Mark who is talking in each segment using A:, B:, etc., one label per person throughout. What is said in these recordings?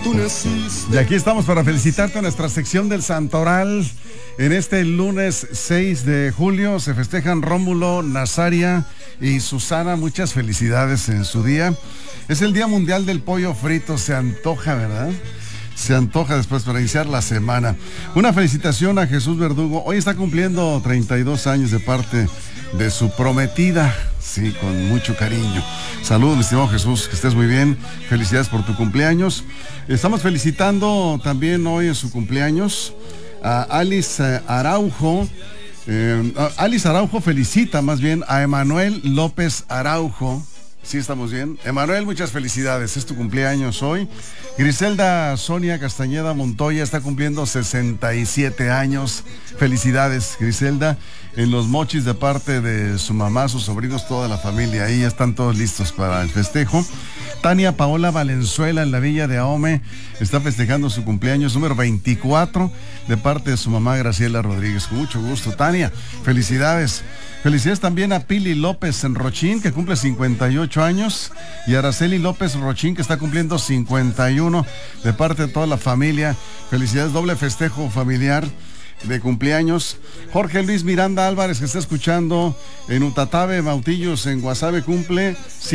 A: tú naciste.
B: Y aquí estamos para felicitarte en nuestra sección del Santoral. En este lunes 6 de julio se festejan Rómulo, Nazaria y Susana. Muchas felicidades en su día. Es el Día Mundial del Pollo Frito. Se antoja, ¿verdad? Se antoja después para iniciar la semana. Una felicitación a Jesús Verdugo. Hoy está cumpliendo 32 años de parte de su prometida. Sí, con mucho cariño. Saludos, mi estimado Jesús, que estés muy bien. Felicidades por tu cumpleaños. Estamos felicitando también hoy en su cumpleaños a Alice Araujo. Alice Araujo felicita más bien a Emanuel López Araujo. Sí, estamos bien. Emanuel, muchas felicidades. Es tu cumpleaños hoy. Griselda Sonia Castañeda Montoya está cumpliendo 67 años. Felicidades, Griselda. En Los Mochis, de parte de su mamá, sus sobrinos, toda la familia. Ahí ya están todos listos para el festejo. Tania Paola Valenzuela, en la Villa de Ahome, está festejando su cumpleaños número 24 de parte de su mamá Graciela Rodríguez. Con mucho gusto, Tania. Felicidades. Felicidades también a Pili López en Rochín, que cumple 58 años, y a Araceli López Rochín, que está cumpliendo 51, de parte de toda la familia. Felicidades, doble festejo familiar de cumpleaños. Jorge Luis Miranda Álvarez, que está escuchando en Utatabe, Mautillos, en Guasave, cumple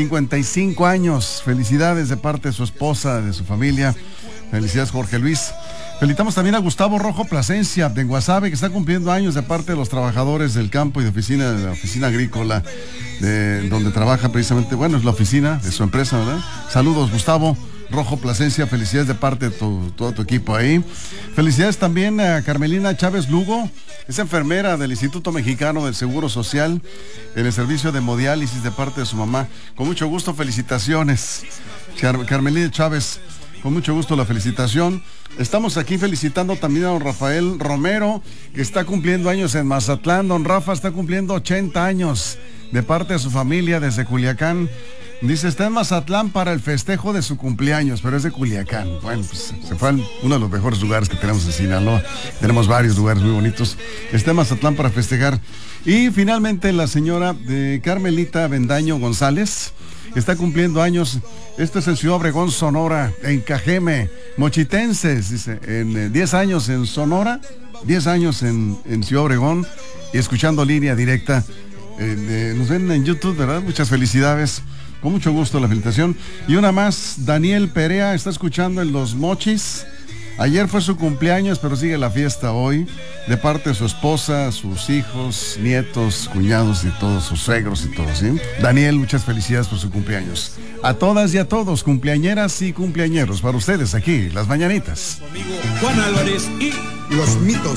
B: 55 años. Felicidades de parte de su esposa, de su familia. Felicidades, Jorge Luis. Felicitamos también a Gustavo Rojo Plasencia, de Guasave, que está cumpliendo años de parte de los trabajadores del campo y de la oficina agrícola, de donde trabaja precisamente, bueno, es la oficina de su empresa, ¿verdad? Saludos, Gustavo Rojo Plasencia, felicidades de parte de todo tu equipo ahí. Felicidades también a Carmelina Chávez Lugo, es enfermera del Instituto Mexicano del Seguro Social, en el servicio de hemodiálisis, de parte de su mamá. Con mucho gusto, felicitaciones, Carmelina Chávez. Con mucho gusto la felicitación. Estamos aquí felicitando también a don Rafael Romero, que está cumpliendo años en Mazatlán. Don Rafa está cumpliendo 80 años de parte de su familia desde Culiacán. Dice, está en Mazatlán para el festejo de su cumpleaños, pero es de Culiacán. Bueno, pues se fue a uno de los mejores lugares que tenemos en Sinaloa. Tenemos varios lugares muy bonitos. Está en Mazatlán para festejar. Y finalmente la señora de Carmelita Bendaño González está cumpliendo años. Esto es en Ciudad Obregón, Sonora, en Cajeme, mochitenses, dice, en 10 años en Sonora, 10 años en Ciudad Obregón, y escuchando línea directa. Nos ven en YouTube, ¿verdad? Muchas felicidades. Con mucho gusto la felicitación. Y una más, Daniel Perea está escuchando en Los Mochis. Ayer fue su cumpleaños, pero sigue la fiesta hoy, de parte de su esposa, sus hijos, nietos, cuñados y todos sus suegros y todos, ¿sí? Daniel, muchas felicidades por su cumpleaños. A todas y a todos, cumpleañeras y cumpleañeros, para ustedes aquí, Las Mañanitas.
A: Su amigo Juan Álvarez y Los Mitos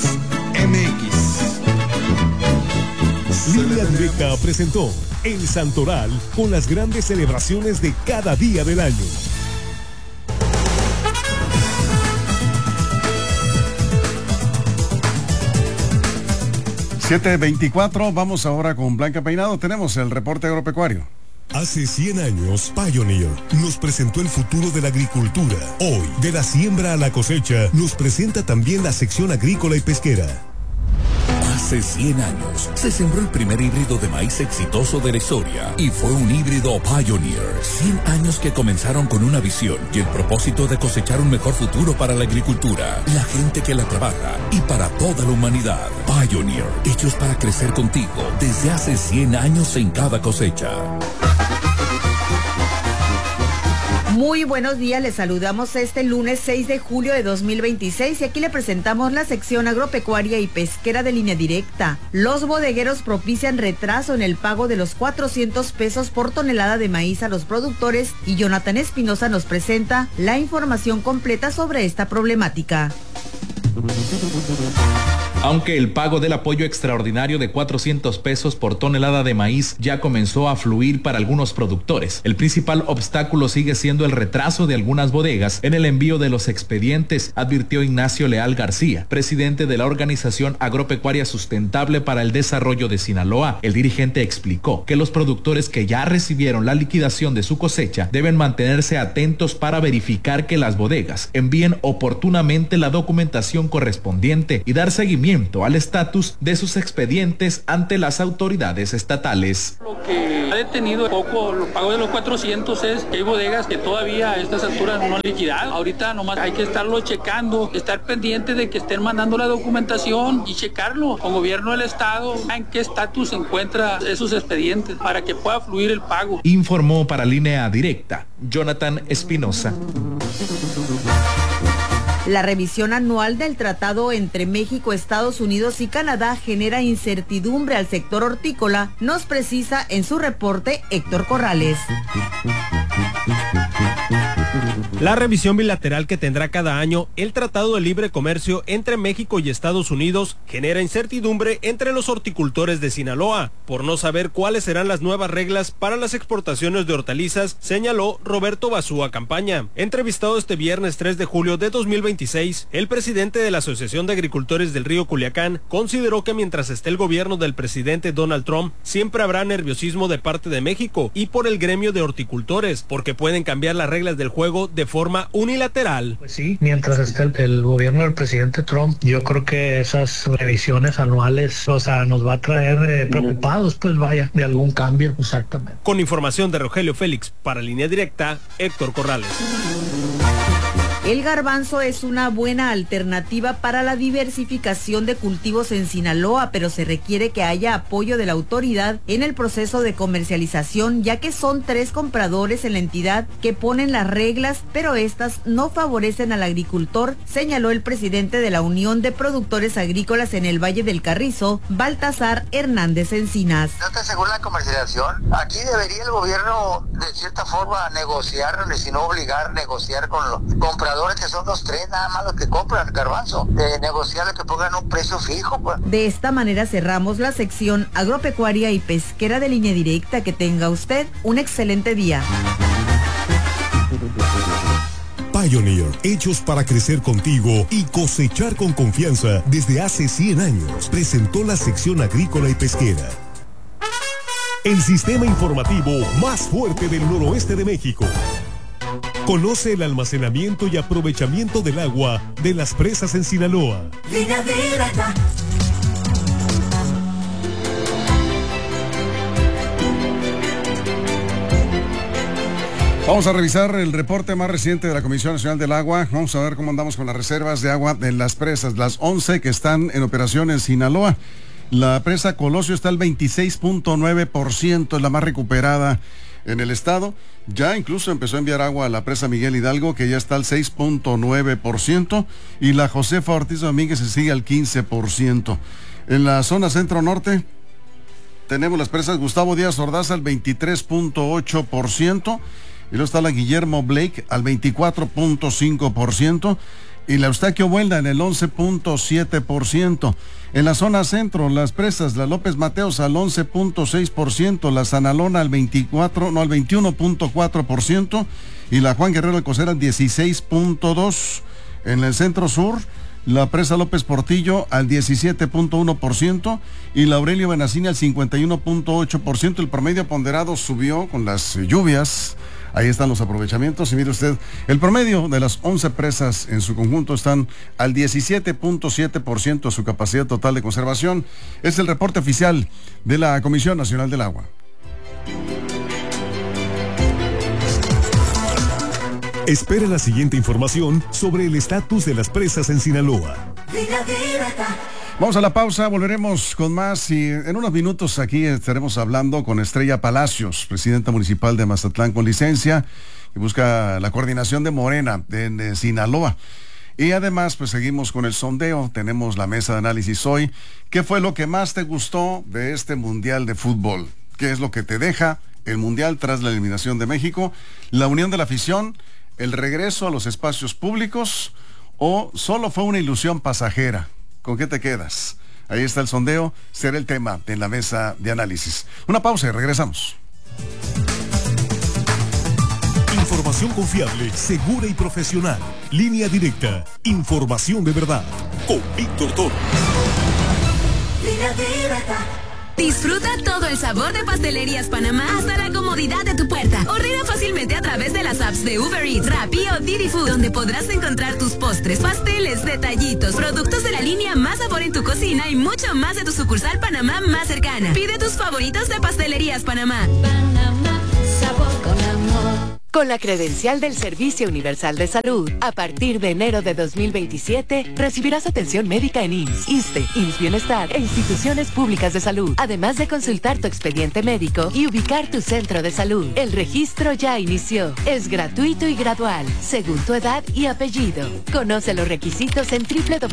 A: MX.
C: Línea Directa presentó El Santoral, con las grandes celebraciones de cada día del año.
B: 7:24, vamos ahora con Blanca Peinado. Tenemos el reporte agropecuario.
C: Hace 100 años, Pioneer nos presentó el futuro de la agricultura. Hoy, de la siembra a la cosecha, nos presenta también la sección agrícola y pesquera.
D: Hace 100 años se sembró el primer híbrido de maíz exitoso de la historia y fue un híbrido Pioneer. 100 años que comenzaron con una visión y el propósito de cosechar un mejor futuro para la agricultura, la gente que la trabaja y para toda la humanidad. Pioneer, hechos para crecer contigo desde hace 100 años en cada cosecha.
E: Muy buenos días, les saludamos este lunes 6 de julio de 2026 y aquí le presentamos la sección agropecuaria y pesquera de Línea Directa. Los bodegueros propician retraso en el pago de los 400 pesos por tonelada de maíz a los productores y Jonathan Espinosa nos presenta la información completa sobre esta problemática.
F: Aunque el pago del apoyo extraordinario de 400 pesos por tonelada de maíz ya comenzó a fluir para algunos productores, el principal obstáculo sigue siendo el retraso de algunas bodegas en el envío de los expedientes, advirtió Ignacio Leal García, presidente de la Organización Agropecuaria Sustentable para el Desarrollo de Sinaloa. El dirigente explicó que los productores que ya recibieron la liquidación de su cosecha deben mantenerse atentos para verificar que las bodegas envíen oportunamente la documentación correspondiente y dar seguimiento seguimiento al estatus de sus expedientes ante las autoridades estatales.
G: Lo que ha detenido un poco los pagos de los 400 es que hay bodegas que todavía a estas alturas no han liquidado. Ahorita nomás hay que estarlo checando, estar pendiente de que estén mandando la documentación y checarlo con gobierno del estado en qué estatus se encuentran esos expedientes para que pueda fluir el pago.
F: Informó para Línea Directa Jonathan Espinosa.
E: La revisión anual del tratado entre México, Estados Unidos y Canadá genera incertidumbre al sector hortícola, nos precisa en su reporte Héctor Corrales.
H: La revisión bilateral que tendrá cada año el Tratado de Libre Comercio entre México y Estados Unidos genera incertidumbre entre los horticultores de Sinaloa, por no saber cuáles serán las nuevas reglas para las exportaciones de hortalizas, señaló Roberto Basúa Campaña. Entrevistado este viernes 3 de julio de 2026, el presidente de la Asociación de Agricultores del Río Culiacán consideró que mientras esté el gobierno del presidente Donald Trump, siempre habrá nerviosismo de parte de México y por el gremio de horticultores, porque pueden cambiar las reglas del juego de forma unilateral.
I: Pues sí, mientras esté el gobierno del presidente Trump, yo creo que esas revisiones anuales, nos va a traer preocupados, pues vaya, de algún cambio, exactamente.
H: Con información de Rogelio Félix, para Línea Directa, Héctor Corrales.
E: El garbanzo es una buena alternativa para la diversificación de cultivos en Sinaloa, pero se requiere que haya apoyo de la autoridad en el proceso de comercialización, ya que son 3 compradores en la entidad que ponen las reglas, pero estas no favorecen al agricultor, señaló el presidente de la Unión de Productores Agrícolas en el Valle del Carrizo, Baltasar Hernández Encinas.
J: Según la comercialización, aquí debería el gobierno de cierta forma negociar, si no obligar, negociar con los compradores, que son los 3 nada más los que compran garbanzo, negociar que pongan un precio fijo, pues.
E: De esta manera cerramos la sección agropecuaria y pesquera de Línea Directa. Que tenga usted un excelente día.
C: Pioneer, hechos para crecer contigo y cosechar con confianza desde hace 100 años, presentó la sección agrícola y pesquera. El sistema informativo más fuerte del noroeste de México. Conoce el almacenamiento y aprovechamiento del agua de las presas en Sinaloa.
K: Línea Directa.
B: Vamos a revisar el reporte más reciente de la Comisión Nacional del Agua. Vamos a ver cómo andamos con las reservas de agua en las presas, las 11 que están en operación en Sinaloa. La presa Colosio está al 26.9%, es la más recuperada en el estado. Ya incluso empezó a enviar agua a la presa Miguel Hidalgo, que ya está al 6.9%, y la Josefa Ortiz Domínguez se sigue al 15%. En la zona centro-norte tenemos las presas Gustavo Díaz Ordaz al 23.8%, y luego está la Guillermo Blake al 24.5%, y la Eustaquio Buelda en el 11.7%. En la zona centro, las presas, la López Mateos al 11.6%, la Sanalona al 21.4% y la Juan Guerrero Alcocer al 16.2%. En el centro sur, la presa López Portillo al 17.1% y la Aurelio Benacini al 51.8%. El promedio ponderado subió con las lluvias. Ahí están los aprovechamientos y mire usted, el promedio de las 11 presas en su conjunto están al 17.7% de su capacidad total de conservación. Es el reporte oficial de la Comisión Nacional del Agua.
C: Espera la siguiente información sobre el estatus de las presas en Sinaloa.
B: Vamos a la pausa, volveremos con más y en unos minutos aquí estaremos hablando con Estrella Palacios, presidenta municipal de Mazatlán con licencia, que busca la coordinación de Morena en Sinaloa. Y además, pues seguimos con el sondeo, tenemos la mesa de análisis hoy. ¿Qué fue lo que más te gustó de este Mundial de Fútbol? ¿Qué es lo que te deja el Mundial tras la eliminación de México? ¿La unión de la afición? ¿El regreso a los espacios públicos? ¿O solo fue una ilusión pasajera? ¿Con qué te quedas? Ahí está el sondeo, será el tema en la mesa de análisis. Una pausa y regresamos.
C: Información confiable, segura y profesional. Línea Directa, información de verdad. Con Víctor Toro.
K: Línea Directa. Disfruta todo el sabor de Pastelerías Panamá hasta la comodidad de tu puerta. Ordena fácilmente a través de las apps de Uber Eats, Rappi o Didi Food, donde podrás encontrar tus postres, pasteles, detallitos, productos de la línea Más Sabor en tu cocina y mucho más de tu sucursal Panamá más cercana. Pide tus favoritos de Pastelerías Panamá.
L: Panamá, sabor con amor.
M: Con la credencial del Servicio Universal de Salud, a partir de enero de 2027, recibirás atención médica en IMSS, ISSSTE, IMSS Bienestar e instituciones públicas de salud, además de consultar tu expediente médico y ubicar tu centro de salud. El registro ya inició. Es gratuito y gradual, según tu edad y apellido. Conoce los requisitos en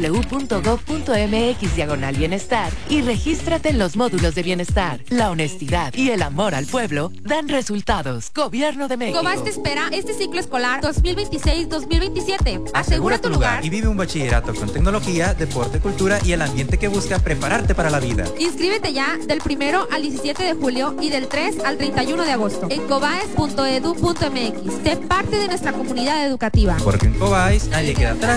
M: www.gov.mx/bienestar y regístrate en los módulos de bienestar. La honestidad y el amor al pueblo dan resultados. Gobierno de México.
N: Cobás te espera este ciclo escolar 2026-2027. Asegura tu lugar
O: y vive un bachillerato con tecnología, deporte, cultura y el ambiente que busca prepararte para la vida.
N: Inscríbete ya del 1 al 17 de julio y del 3 al 31 de agosto en cobaes.edu.mx. Sé parte de nuestra comunidad educativa.
O: Porque en Cobáis nadie queda atrás.